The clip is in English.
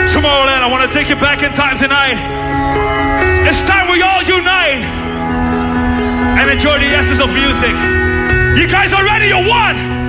Tomorrowland, I want to take you back in time tonight. It's time we all unite and enjoy the essence of music. You guys are ready? You're one.